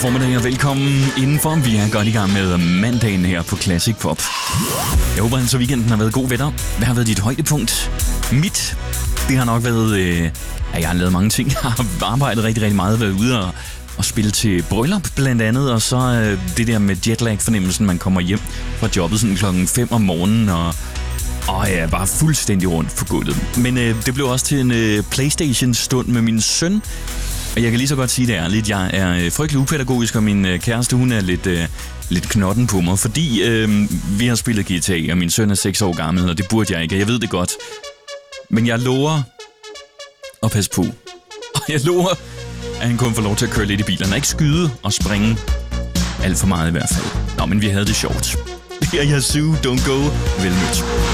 formiddag og velkommen indenfor. Vi er godt i gang med mandagen her på Classic Pop. Jeg håber, at weekenden har været god ved dig. Hvad har været dit højdepunkt? Mit, det har nok været... jeg har lavet mange ting. Jeg har arbejdet rigtig, rigtig meget. Været ude og spille til bryllup blandt andet. Og så det der med jetlag-fornemmelsen, man kommer hjem fra jobbet sådan klokken 5 om morgenen og jeg er bare fuldstændig rundt på gulvet. Men det blev også til en PlayStation-stund med min søn. Og jeg kan lige så godt sige det ærligt. Jeg er frygtelig upædagogisk, og min kæreste, hun er lidt knotten på mig. Fordi vi har spillet GTA, og min søn er 6 år gammel, og det burde jeg ikke. Jeg ved det godt. Men jeg lover at passe på. Og jeg lover, at han kun får lov til at køre lidt i bilerne. Ikke skyde og springe. Alt for meget i hvert fald. Nå, men vi havde det sjovt. Her er Yazoo, Don't Go. Vel mødt.